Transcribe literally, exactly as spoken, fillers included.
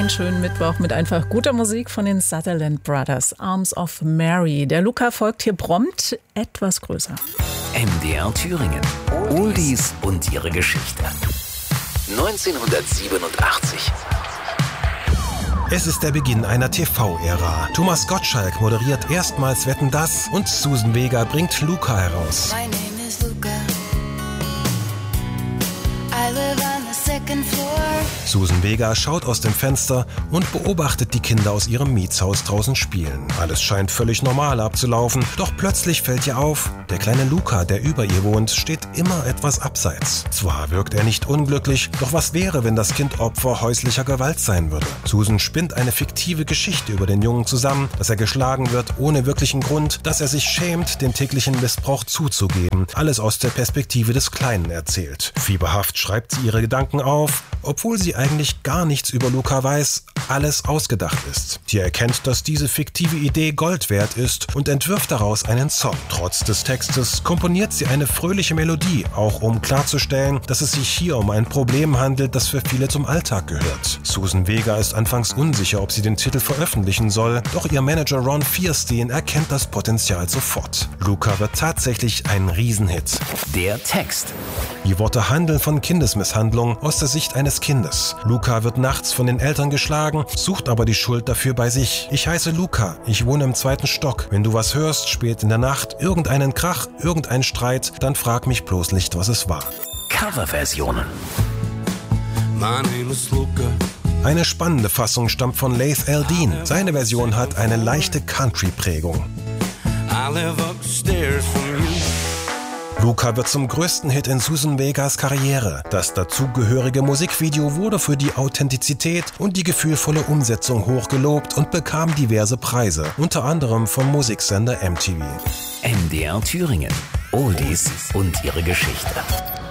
einen schönen Mittwoch mit einfach guter Musik von den Sutherland Brothers. Arms of Mary. Der Luca folgt hier prompt etwas größer. M D R Thüringen. Oldies und ihre Geschichte. neunzehnhundertsiebenundachtzig. Es ist der Beginn einer T V-Ära. Thomas Gottschalk moderiert erstmals Wetten, dass und Suzanne Vega bringt Luca heraus. My name is Luca. I live on the second floor. Suzanne Vega schaut aus dem Fenster und beobachtet die Kinder aus ihrem Mietshaus draußen spielen. Alles scheint völlig normal abzulaufen, doch plötzlich fällt ihr auf, der kleine Luca, der über ihr wohnt, steht immer etwas abseits. Zwar wirkt er nicht unglücklich, doch was wäre, wenn das Kind Opfer häuslicher Gewalt sein würde? Susan spinnt eine fiktive Geschichte über den Jungen zusammen, dass er geschlagen wird ohne wirklichen Grund, dass er sich schämt, den täglichen Missbrauch zuzugeben. Alles aus der Perspektive des Kleinen erzählt. Fieberhaft schreibt sie ihre Gedanken auf, obwohl sie eigentlich gar nichts über Luca weiß, alles ausgedacht ist. Sie erkennt, dass diese fiktive Idee Gold wert ist und entwirft daraus einen Song. Trotz des Textes komponiert sie eine fröhliche Melodie, auch um klarzustellen, dass es sich hier um ein Problem handelt, das für viele zum Alltag gehört. Suzanne Vega ist anfangs unsicher, ob sie den Titel veröffentlichen soll, doch ihr Manager Ron Fierstein erkennt das Potenzial sofort. Luca wird tatsächlich ein Riesenhit. Der Text. Die Worte handeln von Kindesmisshandlung aus der Sicht eines Kindes. Luca wird nachts von den Eltern geschlagen, sucht aber die Schuld dafür bei sich. Ich heiße Luca, ich wohne im zweiten Stock. Wenn du was hörst, spät in der Nacht, irgendeinen Krach, irgendein Streit, dann frag mich bloß nicht, was es war. Coverversionen. My name is Luca. Eine spannende Fassung stammt von Laith Al-Deen. Seine Version hat eine leichte Country-Prägung. I live upstairs from you. Luca wird zum größten Hit in Suzanne Vegas Karriere. Das dazugehörige Musikvideo wurde für die Authentizität und die gefühlvolle Umsetzung hochgelobt und bekam diverse Preise, unter anderem vom Musiksender M T V. M D R Thüringen. Oldies und ihre Geschichte.